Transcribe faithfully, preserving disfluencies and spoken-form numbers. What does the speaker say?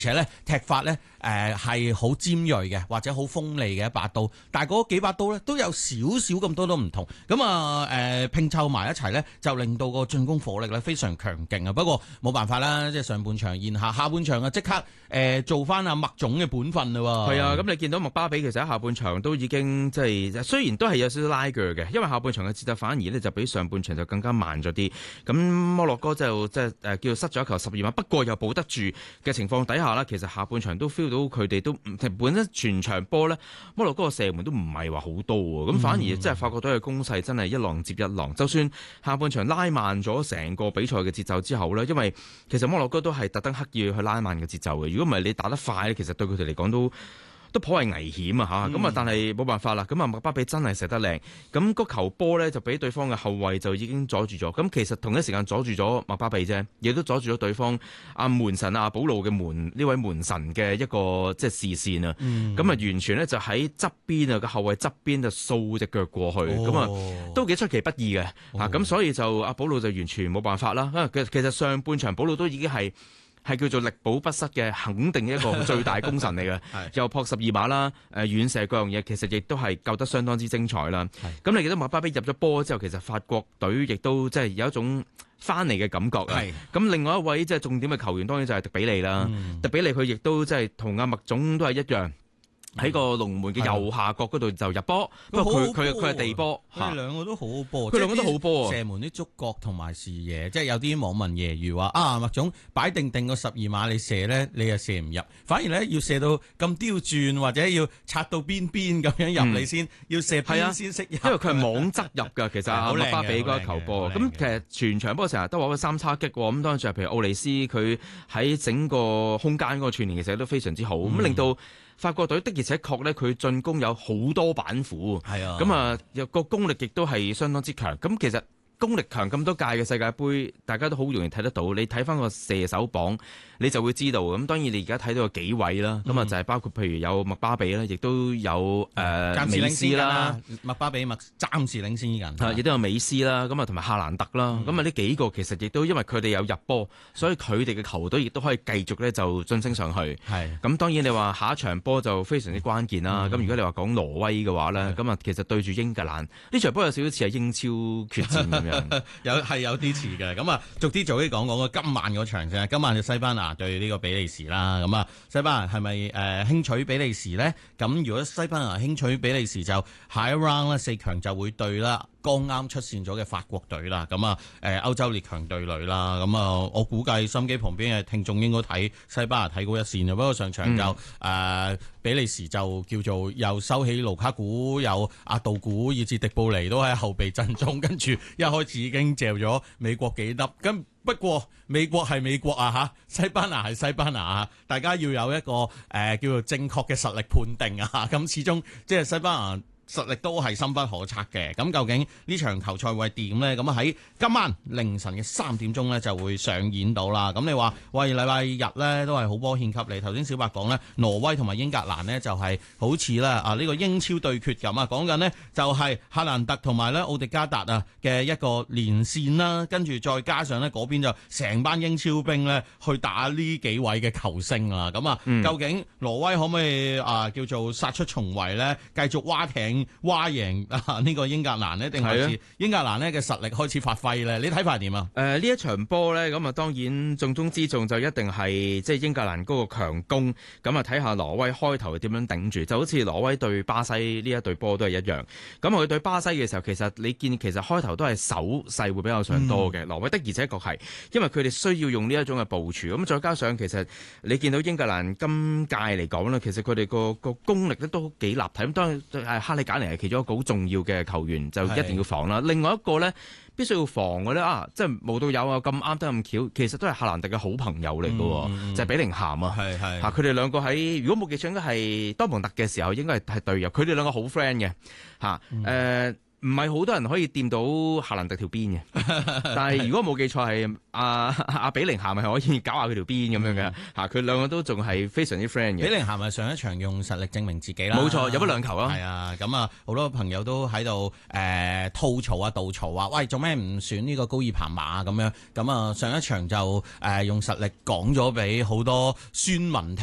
且咧踢法咧誒係好尖鋭嘅，或者好鋒利嘅一把刀，但係嗰幾把刀咧都有少少咁多都唔同，咁啊誒拼湊埋一齊咧，就令到個進攻火力咧非常強勁啊！不過冇辦法啦，即係上半場現下，下半場啊即刻誒、呃、做翻阿麥總嘅本分嘞喎。 係啊，咁你見到麥巴比其實喺下半場都已經即係雖然都係有少少拉鋸嘅，因為下半場嘅節奏反而咧就比上半場就更加慢咗啲。咁摩洛哥就即係誒叫做失咗一球十二碼，不過又保得住嘅情況底下啦，其實下半場都 feel 到佢哋都本身全場波咧，摩洛哥嘅射門都唔係話好多喎，咁反而即係法國隊嘅攻勢真係一浪接一浪。就算下半場拉慢咗成個比賽嘅節奏之後咧，因為其實摩洛哥都係特登刻意去拉慢嘅節奏嘅，如果唔係你打得快咧，其實對佢哋嚟講都都頗為危險啊嚇，咁啊、嗯、但係冇辦法啦，咁啊麥巴比真係射得靚，咁個球波咧就俾對方嘅後衛就已經阻住咗，咁其實同一時間阻住咗麥巴比啫，亦都阻住咗對方阿門神阿保路嘅門呢位門神嘅一個即係視線啊，咁啊、嗯、完全咧就喺側邊啊個後衛側邊就掃隻腳過去，咁啊、哦、都幾出其不意嘅嚇，咁、哦、所以就阿保路就完全冇辦法啦，其實上半場保路都已經係。係叫做力保不失嘅肯定一個最大功臣嚟嘅，是又撲十二碼啦，誒、呃、遠射各樣嘢，其實亦都係救得相當之精彩啦。咁是你記得麥巴比入咗波之後，其實法國隊亦都即係有一種翻嚟嘅感覺啊。咁是另外一位即係重點嘅球員，當然就係迪比利啦。嗯、迪比利佢亦都即係同阿麥總都係一樣。喺個龍門嘅右下角嗰度就入波，不過佢佢佢係地波， 佢兩個都好好波， 佢兩個都好波啊！ 射門啲觸覺同埋視野，即係有啲網民揶揄話啊，麥總擺定定個十二碼你射咧，你又射唔入，反而咧要射到咁刁轉或者要擦到邊邊咁樣入你先，嗯、要射邊先識入， 因為佢係網側入㗎。其實阿麥巴比嗰個球波，咁其實全場波成日都話佢三叉戟喎，咁當然就係譬如奧利斯佢喺整個空間嗰個串聯其實都非常之好，咁、嗯、令到。法國隊的而且確咧，佢進攻有好多板斧，係啊，咁啊，個功力亦都係相當之強。咁其實功力強咁多屆嘅世界盃，大家都好容易睇得到。你睇翻個射手榜，你就會知道。咁當然你而家睇到有幾位啦，咁啊、嗯、就係包括譬如有麥巴比啦，亦都有誒、呃、美斯啦， 麥巴比麥暫時領先緊， 亦都有美斯啦，咁啊同埋夏蘭特啦，咁啊呢幾個其實亦都因為佢哋有入波，所以佢哋嘅球隊亦都可以繼續咧就晉升上去。係咁是當然你話下一場波就非常之關鍵啦。咁、嗯、如果你話講挪威嘅話咧，咁啊是其實對住英格蘭呢場波有少少似係英超決戰咁樣。 有係有啲似嘅，咁啊逐啲逐啲講講個今晚嗰場先。今晚就西班牙對呢個比利時啦，咁啊西班牙係咪誒輕取比利時呢？咁如果西班牙輕取比利時，就下一 round 咧四強就會對啦剛啱出線咗嘅法國隊啦。咁啊誒歐洲列強對壘啦，咁啊我估計心機旁邊嘅聽眾應該睇西班牙睇高一線嘅，不過上場就誒、嗯呃、比利時就叫做又收起盧卡古，有阿杜古，以至迪布尼都喺後備陣中，跟住一開始已經嚼咗美國幾粒。咁不過美國係美國啊嚇，西班牙係西班牙啊，大家要有一個誒、呃、叫做正確嘅實力判定啊。咁始終即係西班牙實力都係深不可測嘅。咁究竟呢場球賽會點呢？咁喺今晚凌晨嘅三點鐘呢就會上演到啦。咁你話喂，禮拜日呢都係好波獻給你。頭先小白講呢，挪威同埋英格蘭呢就係好似啦啊呢個英超對決咁啊。講緊呢就係夏蘭特同埋咧奧迪加達啊嘅一個連線啦，跟住再加上呢嗰邊就成班英超兵呢去打呢幾位嘅球星啊。咁啊，嗯、究竟挪威可唔可以啊叫做殺出重圍呢？繼續蛙艇蛙贏啊呢個英格蘭呢？定係英格蘭呢嘅實力開始發揮咧？你睇法點啊？ 誒呢、呃、一場波咧，咁啊當然重中之重就一定係即係英格蘭嗰個強攻，咁啊睇下挪威開頭點樣頂住，就好似挪威對巴西呢一隊波都係一樣。咁佢對巴西嘅時候，其實你見其實開頭都係守勢會比較上多嘅，挪、嗯、威的而且確係，因為佢哋需要用呢一種嘅部署。咁再加上其實你見到英格蘭今屆嚟講咧，其實佢哋個個功力咧都幾立體。咁當然係哈利簡尼係其中一個好重要嘅球員，就一定要防啦。是另外一個咧必須要防嘅咧啊，即係無到有啊咁啱得咁巧，其實都係夏蘭特嘅好朋友嚟嘅，嗯、就係比寧咸啊。係係嚇，佢哋兩個喺如果冇記錯應該係多蒙特嘅時候應該係係隊友，佢哋兩個好 friend 嘅嚇誒。 唔係好多人可以掂到夏蘭特條邊嘅，但係如果冇記錯係阿阿比寧咸係可以搞下佢條邊咁樣嘅嚇，佢兩個都仲係非常之 friend 嘅。 比寧咸係上一場用實力證明自己啦， 冇錯，入咗兩球咯。 係啊，咁啊好多朋友都喺度誒吐槽啊、吐槽啊，喂做咩唔選呢個高爾彭馬咁樣？咁啊上一場就誒、呃、用實力講咗俾好多孫文聽。